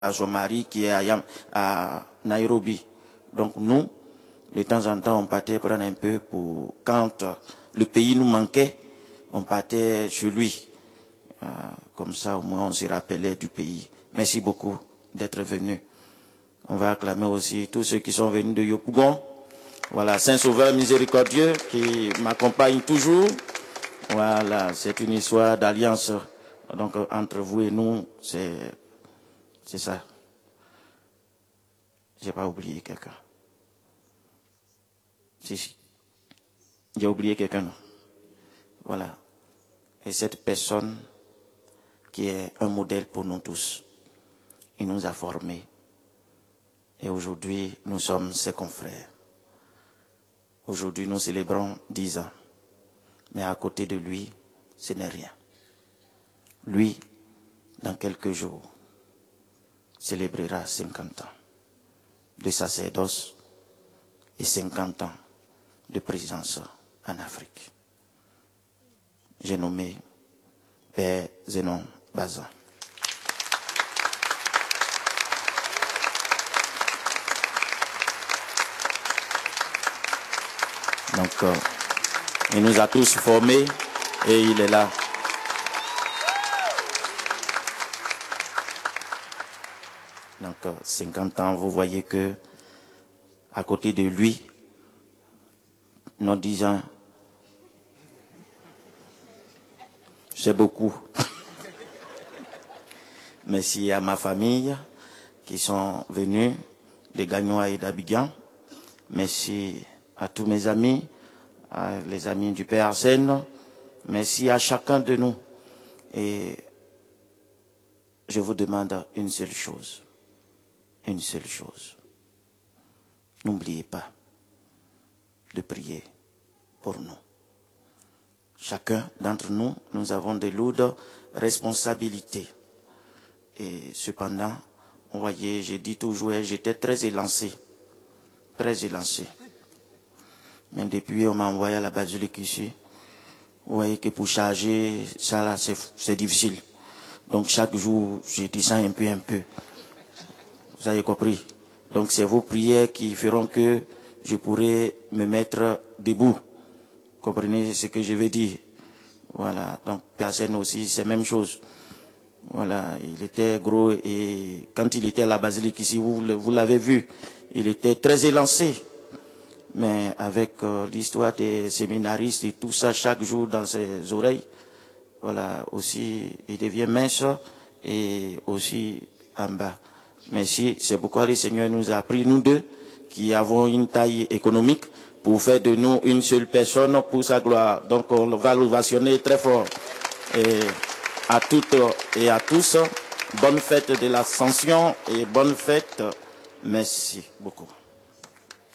à son mari qui est à Nairobi. Donc nous, de temps en temps, on partait prendre un peu pour... Quand le pays nous manquait, on partait chez lui. Comme ça, au moins, on se rappelait du pays. Merci beaucoup d'être venus. On va acclamer aussi tous ceux qui sont venus de Yopougon. Voilà, Saint-Sauveur miséricordieux qui m'accompagne toujours. Voilà, c'est une histoire d'alliance. Donc, entre vous et nous, c'est ça. J'ai pas oublié quelqu'un. Si. J'ai oublié quelqu'un, non? Voilà. Et cette personne qui est un modèle pour nous tous, il nous a formés. Et aujourd'hui, nous sommes ses confrères. Aujourd'hui, nous célébrons 10 ans. Mais à côté de lui, ce n'est rien. Lui, dans quelques jours, célébrera 50 ans de sacerdoce et 50 ans de présence en Afrique. J'ai nommé Père Zénon Bazin. Donc, il nous a tous formés et il est là. Donc, 50 ans, vous voyez que à côté de lui, nos 10 ans, c'est beaucoup. Merci à ma famille qui sont venus de Gagnoa et d'Abidjan. Merci à tous mes amis, les amis du Père Arsène. Merci à chacun de nous. Et je vous demande une seule chose. Une seule chose. N'oubliez pas de prier pour nous. Chacun d'entre nous, nous avons de lourdes responsabilités. Et cependant, vous voyez, j'ai dit toujours, j'étais très élancé. Très élancé. Mais depuis, on m'a envoyé à la basilique ici. Vous voyez que pour charger, ça là, c'est difficile. Donc chaque jour, je descends un peu. Vous avez compris? Donc c'est vos prières qui feront que je pourrai me mettre debout. Comprenez ce que je veux dire? Voilà. Donc personne aussi, c'est la même chose. Voilà. Il était gros et quand il était à la basilique ici, vous l'avez vu, il était très élancé. Mais avec l'histoire des séminaristes et tout ça, chaque jour dans ses oreilles, voilà, aussi, il devient mince et aussi en bas. Mais si, c'est pourquoi le Seigneur nous a pris, nous deux, qui avons une taille économique, pour faire de nous une seule personne pour sa gloire. Donc on va l'ovationner très fort. Et à toutes et à tous, bonne fête de l'Ascension et bonne fête. Merci beaucoup.